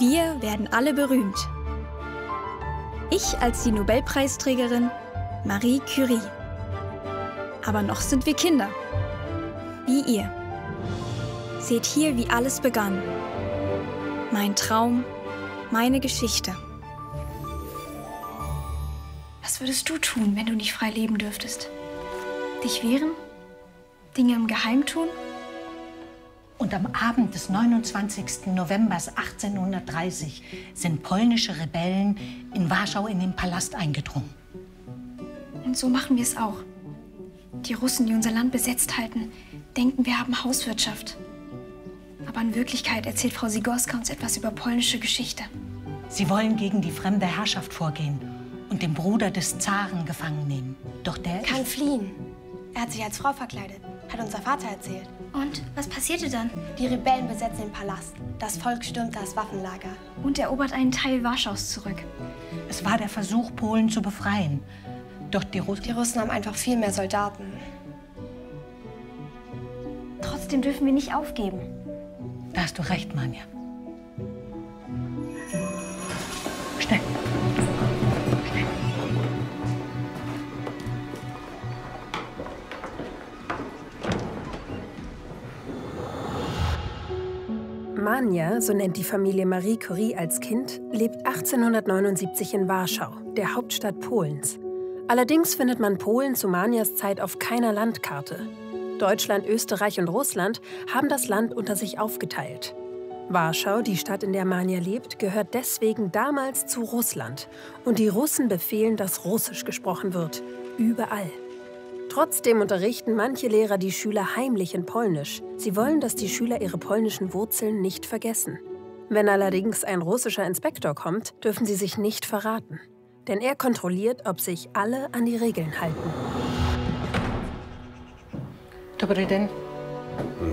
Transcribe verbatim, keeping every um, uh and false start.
Wir werden alle berühmt. Ich als die Nobelpreisträgerin Marie Curie. Aber noch sind wir Kinder. Wie ihr. Seht hier, wie alles begann. Mein Traum, meine Geschichte. Was würdest du tun, wenn du nicht frei leben dürftest? Dich wehren? Dinge im Geheim tun? Und am Abend des neunundzwanzigsten November achtzehnhundertdreißig sind polnische Rebellen in Warschau in den Palast eingedrungen. Und so machen wir es auch. Die Russen, die unser Land besetzt halten, denken, wir haben Hauswirtschaft. Aber in Wirklichkeit erzählt Frau Sigorska uns etwas über polnische Geschichte. Sie wollen gegen die fremde Herrschaft vorgehen und den Bruder des Zaren gefangen nehmen. Doch der kann fliehen. Er hat sich als Frau verkleidet, hat unser Vater erzählt. Und was passierte dann? Die Rebellen besetzen den Palast. Das Volk stürmt das Waffenlager. Und erobert einen Teil Warschaus zurück. Es war der Versuch, Polen zu befreien. Doch die Russen... Die Russen haben einfach viel mehr Soldaten. Trotzdem dürfen wir nicht aufgeben. Da hast du recht, Manja. Schnell. Schnell. Manja, so nennt die Familie Marie Curie als Kind, lebt achtzehnhundertneunundsiebzig in Warschau, der Hauptstadt Polens. Allerdings findet man Polen zu Manjas Zeit auf keiner Landkarte. Deutschland, Österreich und Russland haben das Land unter sich aufgeteilt. Warschau, die Stadt, in der Manja lebt, gehört deswegen damals zu Russland. Und die Russen befehlen, dass Russisch gesprochen wird. Überall. Trotzdem unterrichten manche Lehrer die Schüler heimlich in Polnisch. Sie wollen, dass die Schüler ihre polnischen Wurzeln nicht vergessen. Wenn allerdings ein russischer Inspektor kommt, dürfen sie sich nicht verraten. Denn er kontrolliert, ob sich alle an die Regeln halten. Dobry den.